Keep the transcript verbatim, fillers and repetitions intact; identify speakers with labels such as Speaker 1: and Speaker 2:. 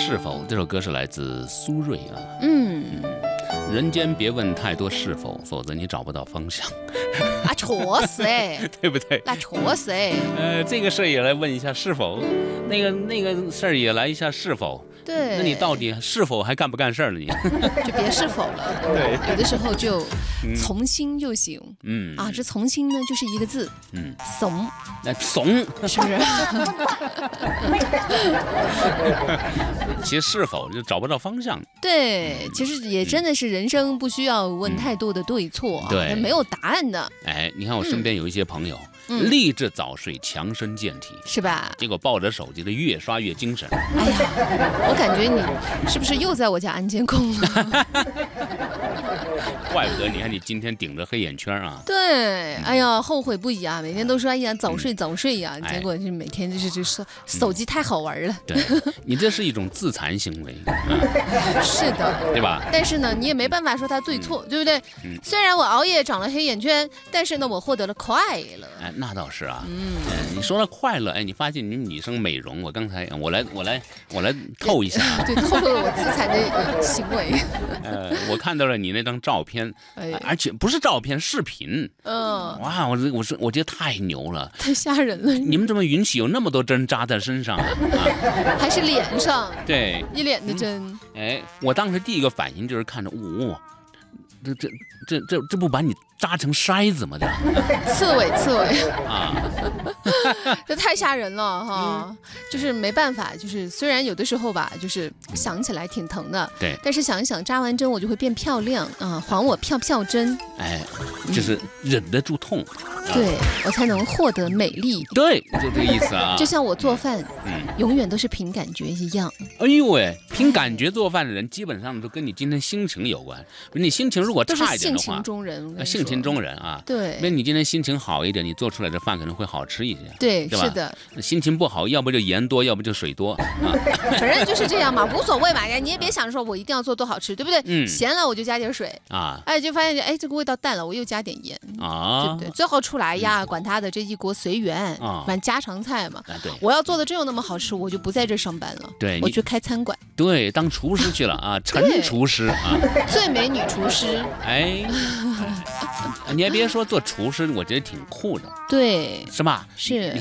Speaker 1: 是否这首歌是来自苏芮啊。
Speaker 2: 嗯，
Speaker 1: 嗯，人间别问太多是否，否则你找不到方向。
Speaker 2: 啊，戳死哎，
Speaker 1: 对不对？
Speaker 2: 那戳死哎。
Speaker 1: 呃，这个事儿也来问一下是否，那个那个事儿也来一下是否。
Speaker 2: 对，
Speaker 1: 那你到底是否还干不干事儿了？你
Speaker 2: 就别是否了。
Speaker 1: 对，
Speaker 2: 有的时候就从心就行。
Speaker 1: 嗯
Speaker 2: 啊，这从心呢就是一个字，
Speaker 1: 嗯，
Speaker 2: 怂。
Speaker 1: 那怂
Speaker 2: 是不是？
Speaker 1: 其实是否就找不到方向。
Speaker 2: 对，其实也真的是人生不需要问太多的对错啊，
Speaker 1: 对，
Speaker 2: 没有答案的。
Speaker 1: 哎，你看我身边有一些朋友，
Speaker 2: 嗯、
Speaker 1: 立志早睡，强身健体，
Speaker 2: 是吧？
Speaker 1: 结果抱着手机的越刷越精神。
Speaker 2: 哎呀，我感觉你是不是又在我家安监控了？
Speaker 1: 怪不得你看你今天顶着黑眼圈啊。
Speaker 2: 对，哎呀，后悔不已啊！每天都说哎呀早睡早睡呀、
Speaker 1: 嗯，
Speaker 2: 结果是每天就是就是手机太好玩了。
Speaker 1: 对，你这是一种自残行为。
Speaker 2: 嗯、是的，
Speaker 1: 对吧？
Speaker 2: 但是呢，你也没办法说他对错，嗯、对不对？
Speaker 1: 嗯。
Speaker 2: 虽然我熬夜长了黑眼圈，但是呢，我获得了快乐。
Speaker 1: 哎，那倒是啊。
Speaker 2: 嗯。
Speaker 1: 嗯，你说到快乐，哎，你发现你女生美容，我刚才我来我来我来透一下啊。
Speaker 2: 对，透露了我自残的行为。
Speaker 1: 呃，我看到了你那张照片，
Speaker 2: 哎、
Speaker 1: 而且不是照片，视频。
Speaker 2: 嗯。
Speaker 1: 哇，我我是我觉得太牛了，
Speaker 2: 太吓人了。
Speaker 1: 你们怎么允许有那么多针扎在身上啊？
Speaker 2: 还是脸上？
Speaker 1: 对，
Speaker 2: 一脸的针。
Speaker 1: 嗯、哎，我当时第一个反应就是看着，哇、哦，这这这这这不把你扎成筛子吗？这
Speaker 2: 刺猬，刺猬
Speaker 1: 啊，
Speaker 2: 这太吓人了哈！嗯、就是没办法，就是虽然有的时候吧，就是想起来挺疼的，
Speaker 1: 对，
Speaker 2: 但是想一想扎完针我就会变漂亮啊，还我票票针，
Speaker 1: 哎，就是忍得住痛。
Speaker 2: 嗯、对我才能获得美丽，
Speaker 1: 对，就这个意思啊。
Speaker 2: 就像我做饭，嗯，永远都是凭感觉一样。
Speaker 1: 哎呦喂，凭感觉做饭的人，基本上都跟你今天心情有关。你心情如果差一点的话，
Speaker 2: 性情中人，
Speaker 1: 性情中人啊。
Speaker 2: 对，
Speaker 1: 那你今天心情好一点，你做出来的饭可能会好吃一些。
Speaker 2: 对，
Speaker 1: 对吧？
Speaker 2: 是的。
Speaker 1: 心情不好，要不就盐多，要不就水多啊。
Speaker 2: 反正就是这样嘛，无所谓嘛。你也别想说我一定要做多好吃，对不对？
Speaker 1: 嗯。
Speaker 2: 咸了我就加点水
Speaker 1: 啊，
Speaker 2: 哎，就发现哎这个味道淡了，我又加点盐
Speaker 1: 啊，
Speaker 2: 对不对？最后出来呀，管他的，这一锅随缘啊，反正家常菜嘛。
Speaker 1: 啊，对。
Speaker 2: 我要做的真有那么好吃，我就不在这上班了。
Speaker 1: 对，
Speaker 2: 我去开餐馆。
Speaker 1: 对，当厨师去了啊，陈厨师啊，
Speaker 2: 最美女厨师。
Speaker 1: 哎。你还别说做厨师，我觉得挺酷的，
Speaker 2: 对，
Speaker 1: 是吧？
Speaker 2: 是。